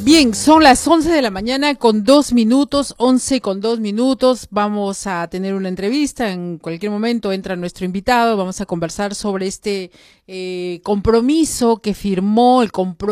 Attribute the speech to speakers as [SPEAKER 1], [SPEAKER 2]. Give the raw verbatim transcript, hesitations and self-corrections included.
[SPEAKER 1] Bien, son las once de la mañana con dos minutos, once con dos minutos. Vamos a tener una entrevista. En cualquier momento entra nuestro invitado. Vamos a conversar sobre este eh, compromiso que firmó, el compromiso